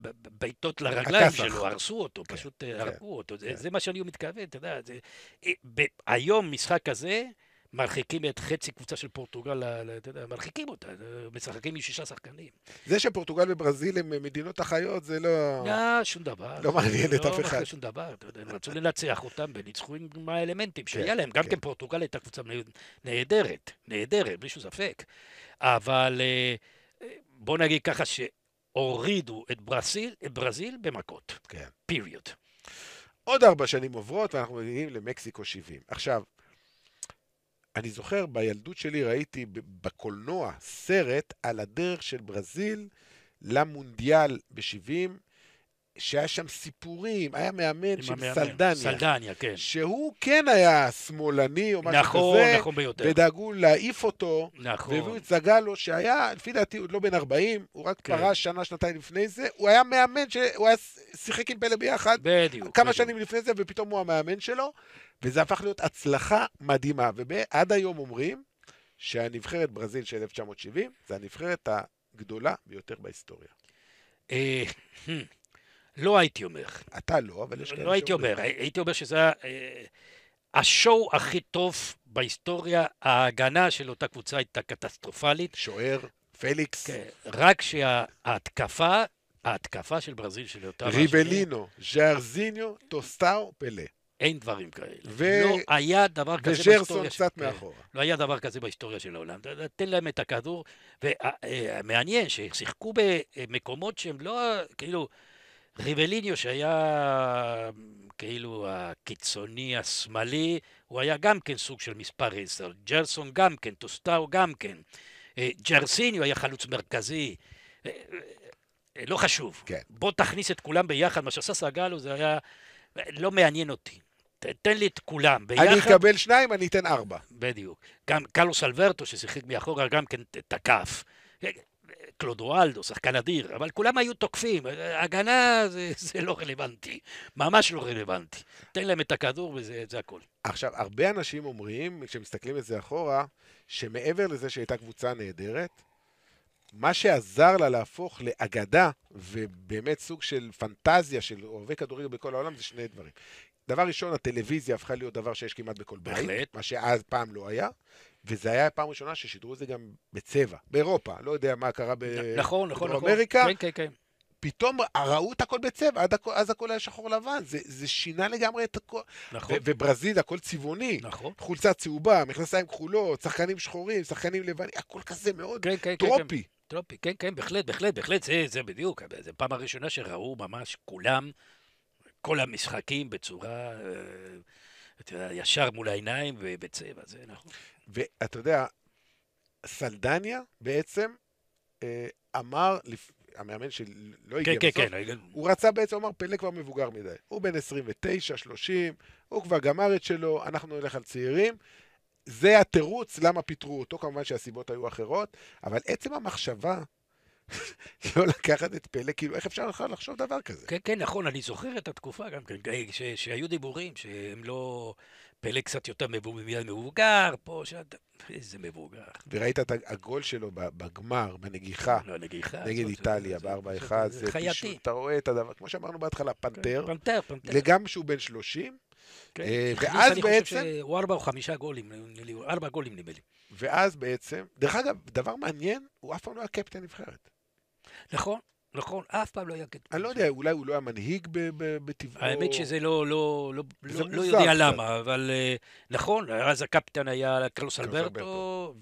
בעיטות לרגליים הכסח. שלו, הרסו אותו, כן, פשוט כן, הרגו אותו. כן. זה מה שאני מתכוון, אתה יודע. היום משחק כזה, מרחיקים את חצי קבוצה של פורטוגל, אתה יודע, מרחיקים אותה, משחקים עם 6 שחקנים. זה שפורטוגל וברזיל הם מדינות אחיות, זה שום דבר. לא מעניין את לא אף אחד. מכיר שום דבר. אתה יודע, הם רצו לנצח אותם וניצחו עם האלמנטים כן, שהיה להם. גם כן. כן פורטוגל הייתה קבוצה נהדרת, נהדרת, בלי שום ספק. אבל בוא נגיד ככה שהורידו את ברזיל במכות. כן. פיריוד. עוד 4 שנים עוברות ואנחנו מגיעים למקסיקו 70. עכשיו, אני זוכר בילדות שלי ראיתי בקולנוע סרט על הדרך של ברזיל למונדיאל ב-70, שהיה שם סיפורים, היה מאמן של סלדניה. סלדניה, כן. שהוא כן היה שמאלני או משהו נכון, כזה, נכון ביותר. ודאגו להעיף אותו, נכון. והביאו את זגלו שהיה, לפי דעתי הוא לא בן 40, הוא רק כן. פרש שנה, שנתיים לפני זה, הוא היה מאמן, הוא היה שיחק עם פלא ביחד, בדיוק. כמה שנים לפני זה, ופתאום הוא המאמן שלו, וזה הפך להיות הצלחה מדהימה, ועד היום אומרים שהנבחרת ברזיל של 1970, זה הנבחרת הגדולה ביותר בהיסטוריה. לא הייתי אומר. אתה לא, אבל יש כאלה לא הייתי אומר, הייתי אומר שזה השואו הכי טוב בהיסטוריה, ההגנה של אותה קבוצה הייתה קטסטרופלית. שוער, פליקס. כן, רק ההתקפה של ברזיל של אותה... ריבלינו, ז'ארזיניו, טוסטאו, פלא. אין דברים כאלה. לא היה דבר כזה וג'רסון בהיסטוריה... קצת מאחורה. לא היה דבר כזה בהיסטוריה של העולם. תן להם את הכדור, ומעניין ששיחקו במקומות שהם לא, כאילו... ריבליניו שהיה כאילו הקיצוני השמאלי, הוא היה גם כן סוג של מספר 10, ג'רסון גם כן, טוסטאו גם כן, ג'רסיניו היה חלוץ מרכזי, לא חשוב, כן. בוא תכניס את כולם ביחד, מה שעשה סגלו זה היה, לא מעניין אותי, תן לי את כולם ביחד. אני אקבל 2, אני אתן 4. בדיוק, גם קרלוס אלברטו ששיחק מאחורה גם כן תקף, קלודואלדו, שחקן אדיר, אבל כולם היו תוקפים, הגנה זה לא רלוונטי, ממש לא רלוונטי. תן להם את הכדור וזה הכל. עכשיו, הרבה אנשים אומרים, כשמסתכלים את זה אחורה, שמעבר לזה שהייתה קבוצה נהדרת, מה שעזר לה להפוך לאגדה, ובאמת סוג של פנטזיה של אוהבי כדורגל בכל העולם, זה 2 דברים. דבר ראשון, הטלוויזיה הפכה להיות דבר שיש כמעט בכל בית, בהחלט. מה שאז פעם לא היה, וזה היה הפעם ראשונה ששידרו את זה גם בצבע, באירופה, לא יודע מה קרה נכון. אמריקה, כן. פתאום ראו את הכל בצבע, אז הכל היה שחור לבן, זה שינה לגמרי את הכל, נכון. וברזיל הכל צבעוני, נכון. חולצה צהובה, מכנסיים כחולות, שחקנים שחורים, שחקנים לבנים, הכל כזה מאוד טרופי. טרופי, כן, בהחלט, זה בדיוק, זה פעם הראשונה שראו ממש כולם, כל המשחקים בצורה, ישר מול העיניים ובצבע, זה נכון. ואתה יודע, סלדניה בעצם אמר, המאמן שלא הגיע בסוף, הוא רצה בעצם, הוא אמר, פלא כבר מבוגר מדי. הוא בן 29, 30, הוא כבר גמר את שלו, אנחנו נלך על צעירים. זה התירוץ למה פיטרו אותו, כמובן שהסיבות היו אחרות, אבל עצם המחשבה לא לקחת את פלא, כאילו איך אפשר לחשוב דבר כזה? כן, נכון, אני זוכר את התקופה גם כן, שהיו דיבורים שהם לא... פלא קצת יותר מבוגר, פה שאתה... איזה מבוגר. וראית את הגול שלו בגמר, בנגיחה, נגד איטליה, ב-4-1, זה פשוט, אתה רואה את הדבר, כמו שאמרנו בהתחלה, פנתר, לגמרי שהוא בן 30, ואז בעצם... הוא 4 או 5 גולים, 4 גולים נדמה לי. ואז בעצם, דרך אגב, דבר מעניין, הוא אף פעם לא היה קפטן נבחרת. נכון, אף פעם לא היה קפטן. אני לא יודע, אולי הוא לא היה מנהיג בטבעו. האמת שזה לא יודע למה, אבל נכון, אז הקפטן היה קרלוס אלברטו,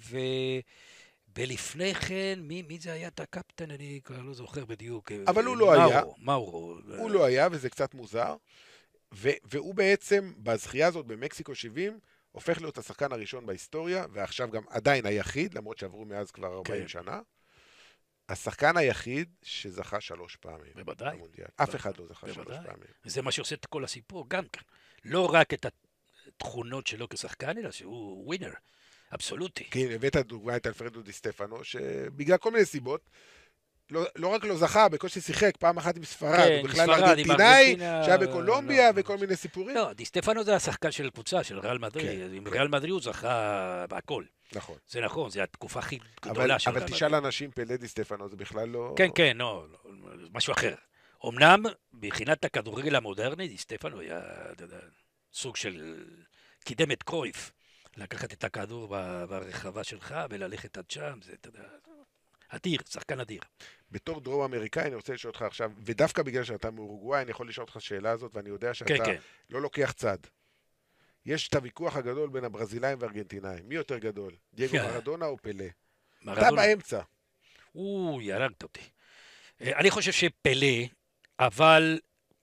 ולפני כן, מי זה היה את הקפטן? אני כבר לא זוכר בדיוק. אבל הוא לא היה. מאורו. הוא לא היה, וזה קצת מוזר. והוא בעצם, בזכייה הזאת במקסיקו 70, הופך להיות השחקן הראשון בהיסטוריה, ועכשיו גם עדיין היחיד, למרות שעברו מאז כבר 40 שנה. השחקן היחיד שזכה 3 פעמים. בוודאי. אף אחד לא זכה 3 פעמים. וזה מה שעושה את כל הסיפור גם כאן. לא רק את התכונות שלו כשחקן, אלא שהוא ווינר, אבסולוטי. כן, הבאת דוגמה את אלפרדו די סטפנו, שבגלל כל מיני סיבות, לא רק לא זכה, בקושי שיחק פעם אחת עם ספרד, הוא בכלל ארגנטינאי, שהיה בקולומביה וכל מיני סיפורים. לא, די סטפנו זה השחקן של קבוצה, של ריאל מדריד. עם ריאל מדריד הוא זכה בהכל. נכון. זה נכון, זה התקופה הכי גדולה של ריאל מדריד. אבל תשאל אנשים, פלא די סטפנו זה בכלל לא... כן, לא, משהו אחר. אמנם, מבחינת הכדורגל המודרני, די סטפנו היה, אתה יודע, סוג של קידם את קרויף. לקחת את הכדור ברחבה שלך וללכת עד שם, זה, אתה יודע, אדיר, שחקן אדיר. בתור דרום אמריקאי, אני רוצה לשאול אותך עכשיו, ודווקא בגלל שאתה מאורוגוואי, אני יכול לשאול אותך שאלה הזאת, ואני יודע שאתה לא לוקח צד. יש את הוויכוח הגדול בין הברזילאים והארגנטינאים. מי יותר גדול? דייגו מרדונה או פלה? אתה באמצע. ירדת אותי. אני חושב שפלה, אבל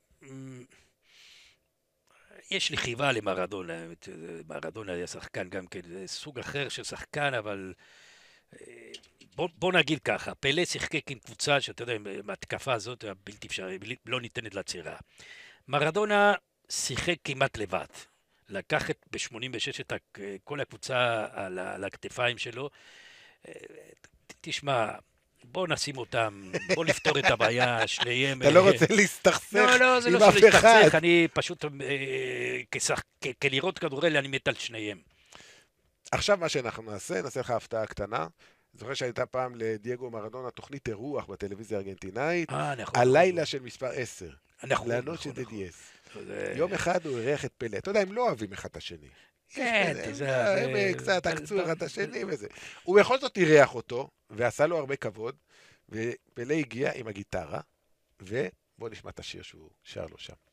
יש לי חיבה למרדונה. מרדונה היה שחקן גם כן, זה סוג אחר של שחקן, אבל בוא נגיד ככה, פלה שיחק עם קבוצה שאתה יודע, עם ההתקפה הזאת הבלתי אפשרי, לא ניתנת לצירה. מרדונה שיחק כמעט לבד. לקח ב-86 את כל הקבוצה על הכתפיים שלו. תשמע, בוא נשים אותם, בוא לפתור את הבעיה, שניהם. אתה לא רוצה להסתכסך עם אף אחד. לא, זה לא להסתכסך, אני פשוט, כלראות כדורגל, אני מת על שניהם. עכשיו מה שאנחנו נעשה לך הפתעה קטנה. זוכר שהייתה פעם לדייגו מרדונה תוכנית אירוח בטלוויזיה הארגנטינאית, הלילה של מספר 10. לענות של דדיאס. יום אחד הוא אירח את פלה. אתה יודע, הם לא אוהבים אחד את השני. כן, הם קצת עקצו אחד את השני וזה. הוא בכל זאת אירח אותו, ועשה לו הרבה כבוד, ופלה הגיע עם הגיטרה, ובוא נשמע את השיר שהוא שר לו שם.